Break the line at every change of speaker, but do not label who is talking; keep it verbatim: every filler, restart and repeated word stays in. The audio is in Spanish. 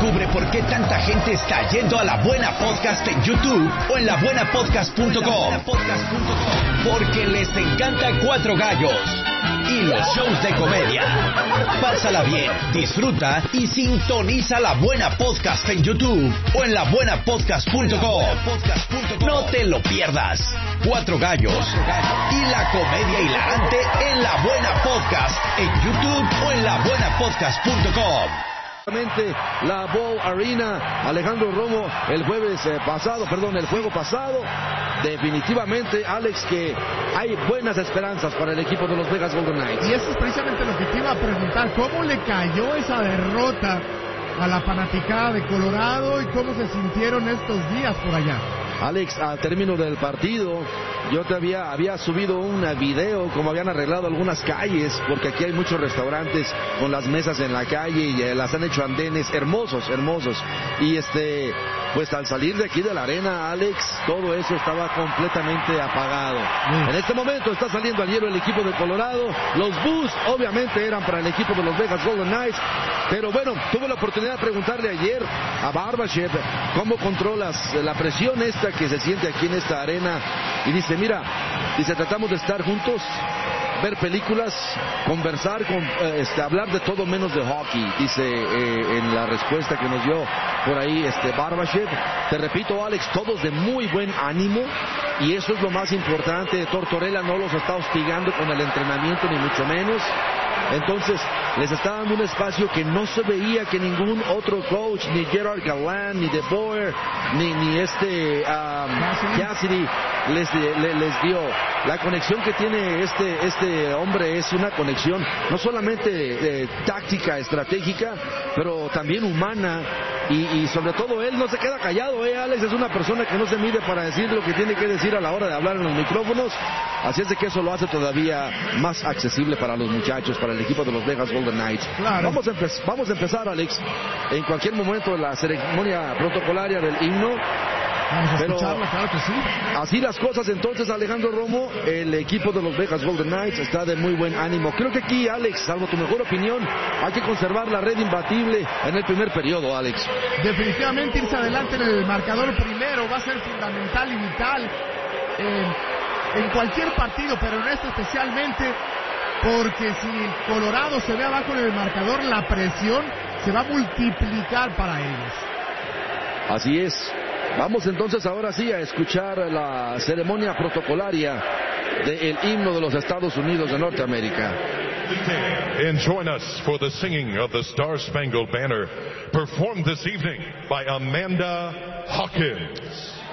Descubre por qué tanta gente está yendo a La Buena Podcast en YouTube o en la buena podcast punto com. Porque les encanta Cuatro Gallos y los shows de comedia. Pásala bien, disfruta y sintoniza La Buena Podcast en YouTube o en la buena podcast punto com. No te lo pierdas. Cuatro Gallos y la comedia hilarante en La Buena Podcast en YouTube o en la buena podcast punto com.
La Ball Arena, Alejandro Romo, el jueves eh, pasado, perdón, el juego pasado, definitivamente, Alex, que hay buenas esperanzas para el equipo de los Vegas Golden Knights.
Y eso es precisamente lo que te iba a preguntar, ¿cómo le cayó esa derrota a la fanaticada de Colorado y cómo se sintieron estos días por allá?
Alex, al término del partido, yo te había, había subido un video como habían arreglado algunas calles, porque aquí hay muchos restaurantes con las mesas en la calle y eh, las han hecho andenes hermosos, hermosos. Y este, pues al salir de aquí de la arena, Alex, todo eso estaba completamente apagado. Mm. En este momento está saliendo al hielo el equipo de Colorado. Los boos obviamente eran para el equipo de los Vegas Golden Knights. Pero bueno, tuve la oportunidad de preguntarle ayer a Barbashev cómo controlas la presión esta que se siente aquí en esta arena, y dice, mira, dice, tratamos de estar juntos, ver películas, conversar, con, eh, este, hablar de todo menos de hockey, dice eh, en la respuesta que nos dio por ahí este Barbashev. Te repito, Alex, todos de muy buen ánimo, y eso es lo más importante. Tortorella no los está hostigando con el entrenamiento, ni mucho menos. Entonces, les está dando un espacio que no se veía que ningún otro coach, ni Gerard Gallant, ni De Boer, ni, ni este um, Cassidy les, les, les dio. La conexión que tiene este, este hombre es una conexión no solamente eh, táctica, estratégica, pero también humana, y, y sobre todo él no se queda callado, ¿eh, Alex? Es una persona que no se mide para decir lo que tiene que decir a la hora de hablar en los micrófonos, así es de que eso lo hace todavía más accesible para los muchachos, para el equipo de los Vegas Golden Knights.
Claro.
Vamos a, empe- vamos a empezar, Alex, en cualquier momento de la ceremonia protocolaria del himno.
Vamos a
Pero
escucharlo, claro que sí.
Así las cosas, entonces, Alejandro Romo, el equipo de los Vegas Golden Knights está de muy buen ánimo. Creo que aquí, Alex, salvo tu mejor opinión, hay que conservar la red imbatible en el primer periodo, Alex.
Definitivamente irse adelante en el marcador primero va a ser fundamental y vital eh, en cualquier partido, pero en este especialmente, porque si Colorado se ve abajo en el marcador, la presión se va a multiplicar para ellos.
Así es. Vamos entonces ahora sí a escuchar la ceremonia protocolaria del himno de los Estados Unidos de Norteamérica.
And join us for the singing of the Star Spangled Banner, performed this evening by Amanda Hawkins.